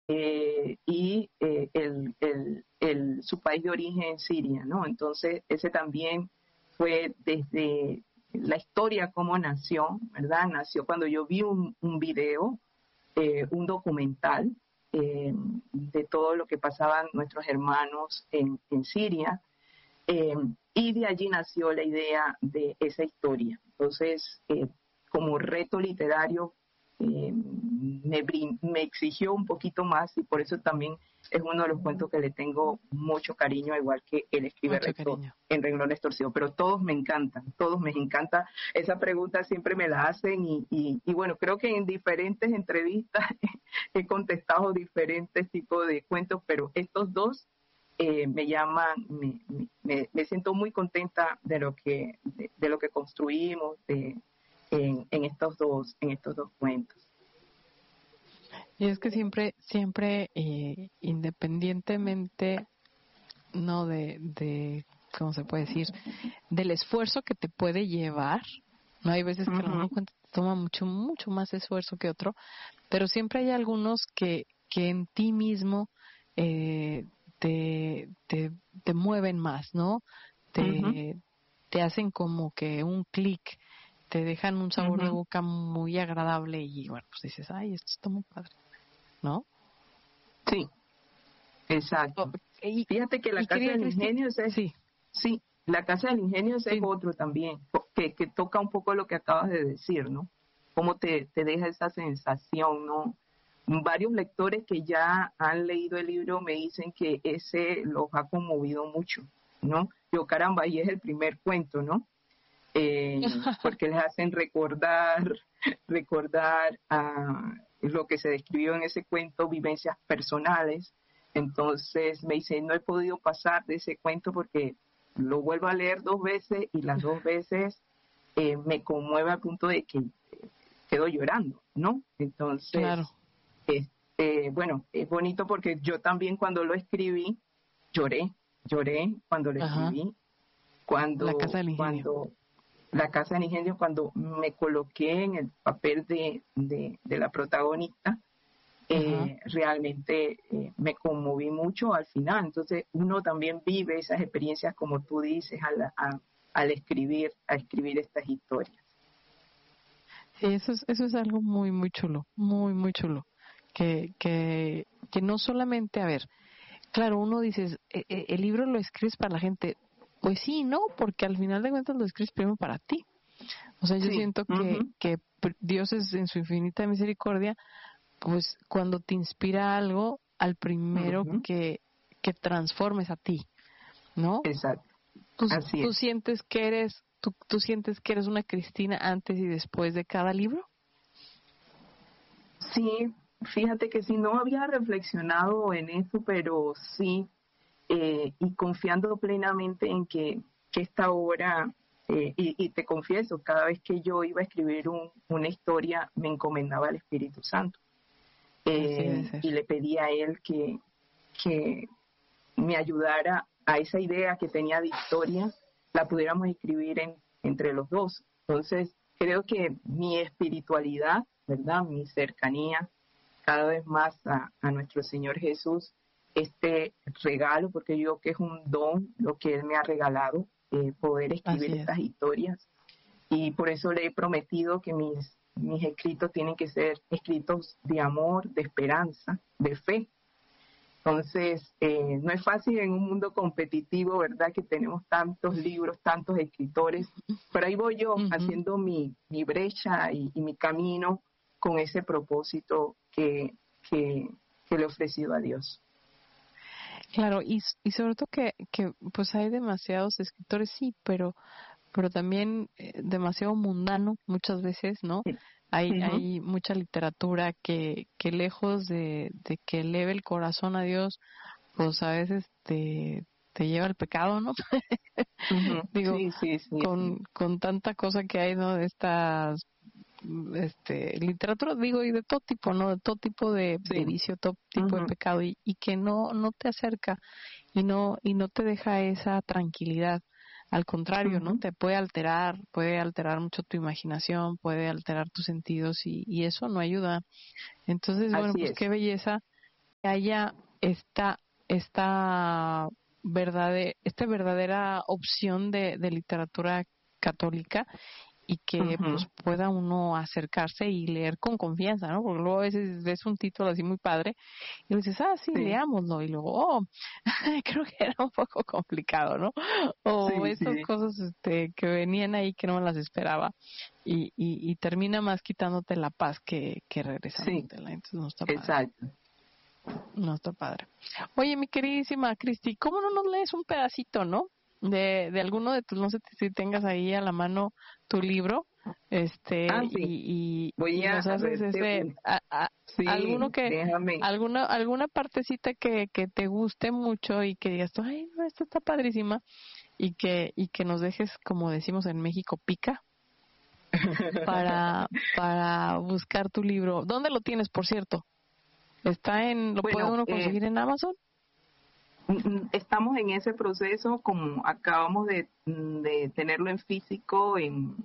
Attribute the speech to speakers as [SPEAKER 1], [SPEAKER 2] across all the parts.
[SPEAKER 1] y su país de origen, Siria, ¿no? Entonces, ese también fue desde la historia, cómo nació, ¿verdad? Nació cuando yo vi un video, un documental de todo lo que pasaban nuestros hermanos en Siria, y de allí nació la idea de esa historia. Entonces, como reto literario, me exigió un poquito más, y por eso también es uno de los cuentos que le tengo mucho cariño, al igual que él escribe en Renglones Torcidos. Pero todos me encantan, todos me encanta. Esa pregunta siempre me la hacen y bueno, creo que en diferentes entrevistas he contestado diferentes tipos de cuentos, pero estos dos me llaman, me siento muy contenta de lo que construimos en estos dos cuentos.
[SPEAKER 2] Y es que siempre independientemente, no de ¿cómo se puede decir? Del esfuerzo que te puede llevar, no hay veces que a lo mejor te toma mucho más esfuerzo que otro, pero siempre hay algunos que en ti mismo te mueven más, ¿no? Te hacen como que un clic, te dejan un sabor de boca muy agradable y bueno, pues dices, ay, esto está muy padre, ¿no?
[SPEAKER 1] Sí, exacto. Fíjate que la Casa del Ingenio es... Sí, la Casa del Ingenio es otro también, que toca un poco lo que acabas de decir, ¿no? Cómo te deja esa sensación, ¿no? Varios lectores que ya han leído el libro me dicen que ese los ha conmovido mucho, ¿no? Yo, caramba, y es el primer cuento, ¿no? Porque les hacen recordar lo que se describió en ese cuento, vivencias personales. Entonces me dicen, no he podido pasar de ese cuento porque lo vuelvo a leer 2 veces y las 2 veces me conmueve al punto de que quedo llorando, ¿no? Entonces,
[SPEAKER 2] claro.
[SPEAKER 1] Bueno, es bonito porque yo también cuando lo escribí lloré cuando lo escribí,
[SPEAKER 2] La Casa del Ingenio.
[SPEAKER 1] La Casa del Ingenio, cuando me coloqué en el papel de la protagonista, realmente me conmoví mucho al final. Entonces uno también vive esas experiencias, como tú dices, al escribir estas historias.
[SPEAKER 2] Sí, eso es algo muy chulo, muy chulo, que no solamente, a ver, claro, uno dice, el libro lo escribes para la gente, pues sí, no, porque al final de cuentas lo escribes primero para ti. O sea, yo siento que Dios es en su infinita misericordia, pues cuando te inspira algo, al primero que transformes a ti, ¿no?
[SPEAKER 1] Exacto.
[SPEAKER 2] ¿Tú sientes que eres tú sientes que eres una Cristina antes y después de cada libro?
[SPEAKER 1] Sí, fíjate que sí, no había reflexionado en eso, pero sí, y confiando plenamente en que esta obra, y te confieso, cada vez que yo iba a escribir una historia, me encomendaba al Espíritu Santo. Y le pedí a él que me ayudara a esa idea que tenía de historia, la pudiéramos escribir entre los dos. Entonces, creo que mi espiritualidad, ¿verdad? Mi cercanía cada vez más a nuestro Señor Jesús, este regalo, porque yo creo que es un don lo que Él me ha regalado, poder escribir estas historias. Y por eso le he prometido que mis escritos tienen que ser escritos de amor, de esperanza, de fe. Entonces, no es fácil en un mundo competitivo, ¿verdad? Que tenemos tantos libros, tantos escritores, pero ahí voy yo haciendo mi brecha y mi camino con ese propósito que le he ofrecido a Dios.
[SPEAKER 2] Claro, y sobre todo que pues hay demasiados escritores, sí, pero también demasiado mundano muchas veces, ¿no? Hay mucha literatura que lejos de que eleve el corazón a Dios, pues a veces te lleva al pecado, ¿no? Digo,
[SPEAKER 1] sí.
[SPEAKER 2] con tanta cosa que hay, ¿no? De estas literatura, digo, y de todo tipo, ¿no? De todo tipo de vicio, todo tipo de pecado, y que no te acerca y no te deja esa tranquilidad. Al contrario, ¿no? Te puede alterar mucho tu imaginación, puede alterar tus sentidos y eso no ayuda. Entonces, bueno, pues qué belleza haya esta verdadera opción de literatura católica y que pues pueda uno acercarse y leer con confianza, ¿no? Porque luego a veces ves un título así muy padre y dices, sí, leámoslo, y luego, creo que era un poco complicado, ¿no? O estas cosas que venían ahí que no me las esperaba y termina más quitándote la paz que regresándotela. Entonces no está padre.
[SPEAKER 1] Exacto.
[SPEAKER 2] No está padre. Oye, mi queridísima Cristi, ¿cómo no nos lees un pedacito, no? De alguno de tus, no sé si tengas ahí a la mano tu libro, y
[SPEAKER 1] voy a
[SPEAKER 2] nos haces alguno que,
[SPEAKER 1] déjame.
[SPEAKER 2] alguna partecita que te guste mucho y que digas tú, ay, no, esta está padrísima, y que nos dejes, como decimos en México, pica, para buscar tu libro. ¿Dónde lo tienes, por cierto? ¿Lo puede uno conseguir en Amazon?
[SPEAKER 1] Estamos en ese proceso, como acabamos de tenerlo en físico en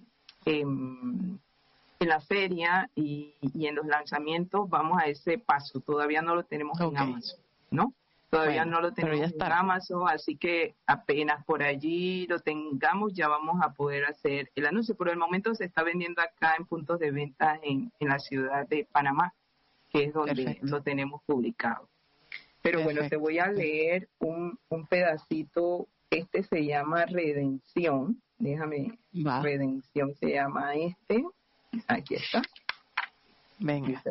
[SPEAKER 1] la feria y en los lanzamientos, vamos a ese paso. Todavía no lo tenemos en Amazon, ¿no? Todavía no lo tenemos en Amazon, así que apenas por allí lo tengamos, ya vamos a poder hacer el anuncio. Por el momento se está vendiendo acá en puntos de venta en la ciudad de Panamá, que es donde lo tenemos publicado. Pero bueno, te voy a leer un pedacito. Este se llama Redención. Redención se llama este. Aquí está.
[SPEAKER 2] Venga.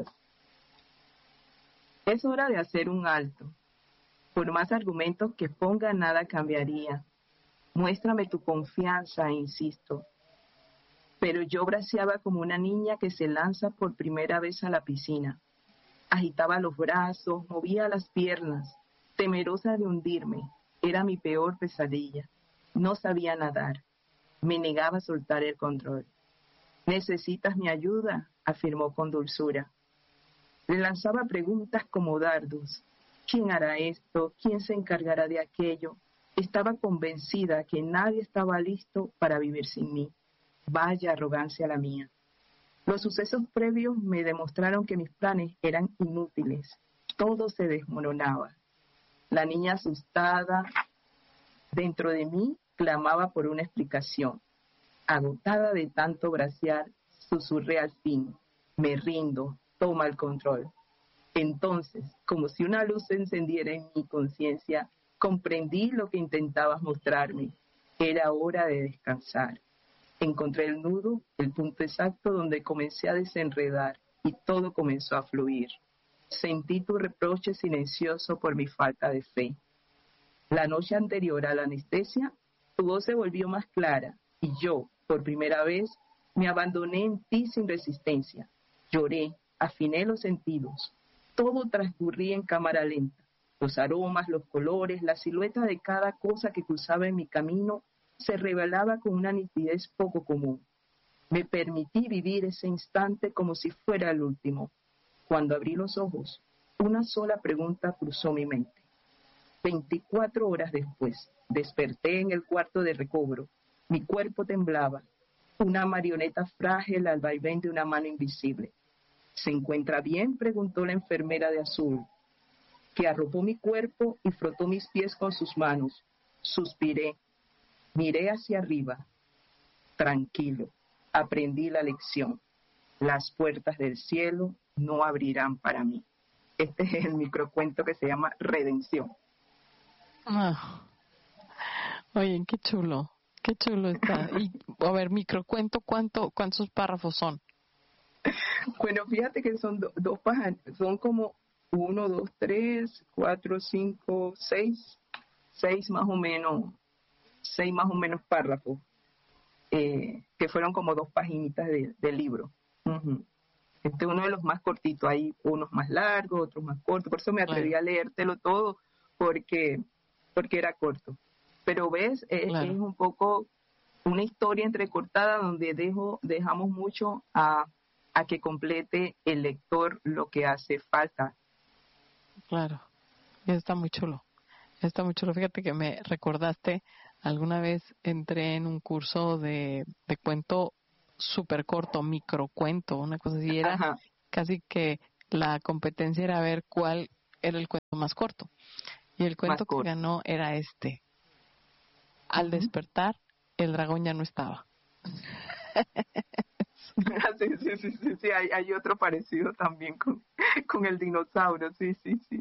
[SPEAKER 1] Es hora de hacer un alto. Por más argumentos que ponga, nada cambiaría. Muéstrame tu confianza, insisto. Pero yo braceaba como una niña que se lanza por primera vez a la piscina. Agitaba los brazos, movía las piernas, temerosa de hundirme. Era mi peor pesadilla. No sabía nadar. Me negaba a soltar el control. «Necesitas mi ayuda», afirmó con dulzura. Le lanzaba preguntas como dardos. ¿Quién hará esto? ¿Quién se encargará de aquello? Estaba convencida que nadie estaba listo para vivir sin mí. Vaya arrogancia la mía. Los sucesos previos me demostraron que mis planes eran inútiles. Todo se desmoronaba. La niña asustada dentro de mí clamaba por una explicación. Agotada de tanto bracear, susurré al fin: «Me rindo, toma el control». Entonces, como si una luz se encendiera en mi conciencia, comprendí lo que intentabas mostrarme. Era hora de descansar. Encontré el nudo, el punto exacto donde comencé a desenredar, y todo comenzó a fluir. Sentí tu reproche silencioso por mi falta de fe. La noche anterior a la anestesia, tu voz se volvió más clara, y yo, por primera vez, me abandoné en ti sin resistencia. Lloré, afiné los sentidos. Todo transcurría en cámara lenta. Los aromas, los colores, la silueta de cada cosa que cruzaba en mi camino se revelaba con una nitidez poco común. Me permití vivir ese instante como si fuera el último. Cuando abrí los ojos, una sola pregunta cruzó mi mente. 24 horas después, desperté en el cuarto de recobro. Mi cuerpo temblaba. Una marioneta frágil al vaivén de una mano invisible. «¿Se encuentra bien?», preguntó la enfermera de azul, que arropó mi cuerpo y frotó mis pies con sus manos. Suspiré. Miré hacia arriba. Tranquilo. Aprendí la lección. Las puertas del cielo no abrirán para mí. Este es el microcuento que se llama Redención.
[SPEAKER 2] Oye, qué chulo está. Y, a ver, microcuento, ¿cuántos párrafos son?
[SPEAKER 1] Bueno, fíjate que son dos páginas, son como 1, 2, 3, 4, 5, 6 más o menos, 6 más o menos párrafos, que fueron como 2 paginitas del libro. Este es uno de los más cortitos, hay unos más largos, otros más cortos, por eso me atreví a leértelo todo, porque era corto. Pero ves, es un poco una historia entrecortada donde dejamos mucho a que complete el lector lo que hace falta.
[SPEAKER 2] Claro, está muy chulo. Fíjate que me recordaste, alguna vez entré en un curso de cuento súper corto, microcuento, una cosa así. Era casi que la competencia era ver cuál era el cuento más corto. Y el cuento que ganó era este. Al despertar, el dragón ya no estaba.
[SPEAKER 1] Sí, hay otro parecido también con el dinosaurio, sí.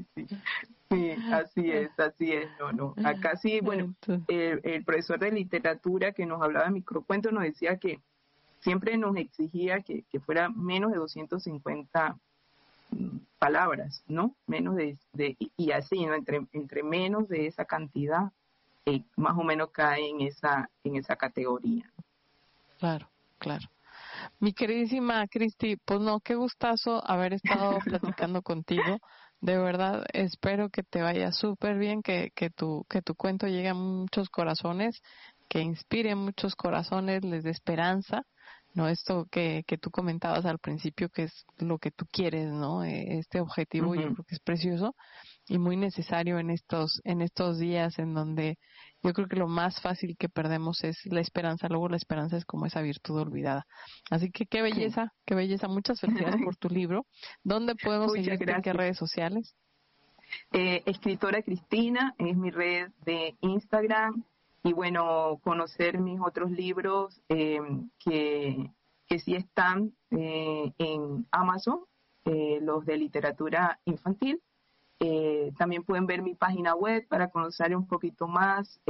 [SPEAKER 1] Sí, así es, no. Acá sí, bueno, el profesor de literatura que nos hablaba de microcuentos nos decía que siempre nos exigía que fuera menos de 250 palabras, ¿no? Menos y así, ¿no? Entre menos de esa cantidad, más o menos cae en esa categoría.
[SPEAKER 2] Claro. Mi queridísima Cristi, pues no, qué gustazo haber estado platicando contigo. De verdad, espero que te vaya súper bien, que tu cuento llegue a muchos corazones, que inspire muchos corazones, les dé esperanza, ¿no? Esto que tú comentabas al principio, que es lo que tú quieres, ¿no? Este objetivo yo creo que es precioso y muy necesario en estos días en donde yo creo que lo más fácil que perdemos es la esperanza. Luego la esperanza es como esa virtud olvidada. Así que qué belleza. Muchas felicidades por tu libro. ¿Dónde podemos seguirte? ¿En qué redes sociales?
[SPEAKER 1] Escritora Cristina es mi red de Instagram. Y bueno, conocer mis otros libros que sí están en Amazon, los de literatura infantil. También pueden ver mi página web para conocer un poquito más,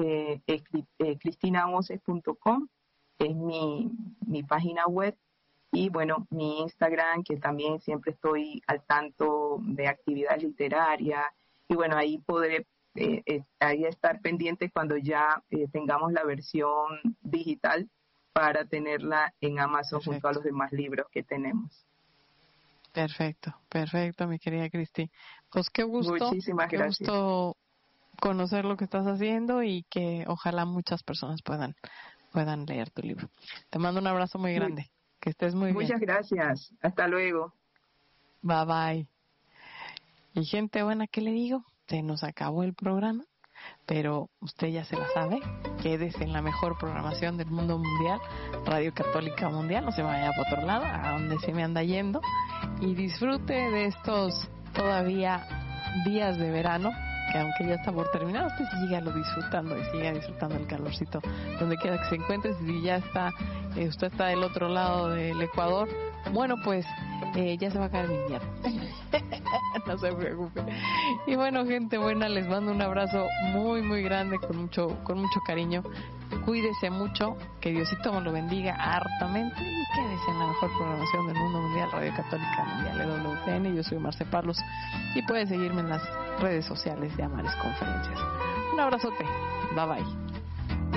[SPEAKER 1] cristinavoces.com es mi página web. Y bueno, mi Instagram, que también siempre estoy al tanto de actividades literarias. Y bueno, ahí podré ahí estar pendiente cuando ya tengamos la versión digital para tenerla en Amazon. Perfecto. Junto a los demás libros que tenemos.
[SPEAKER 2] Perfecto, mi querida Cristi. Pues qué gusto.
[SPEAKER 1] Muchísimas gracias.
[SPEAKER 2] Qué gusto conocer lo que estás haciendo y que ojalá muchas personas puedan leer tu libro. Te mando un abrazo muy grande. Que estés muy bien.
[SPEAKER 1] Muchas gracias. Hasta luego.
[SPEAKER 2] Bye bye. Y gente buena, ¿qué le digo? Se nos acabó el programa, pero usted ya se la sabe. Quédese en la mejor programación del mundo mundial, Radio Católica Mundial. No se vaya para otro lado, a donde se me anda yendo. Y disfrute de estos todavía días de verano, que aunque ya está por terminar, usted sígalo disfrutando y siga disfrutando el calorcito donde quiera que se encuentre. Si ya está, usted está del otro lado del Ecuador, bueno, pues ya se va a caer el invierno. No se preocupe. Y bueno, gente buena, les mando un abrazo muy, muy grande, con mucho cariño. Cuídese mucho, que Diosito me lo bendiga hartamente y quédese en la mejor programación del mundo mundial, Radio Católica Mundial, EWTN. Yo soy Marce Parlos y puede seguirme en las redes sociales de Amares Conferencias. Un abrazote. Bye bye.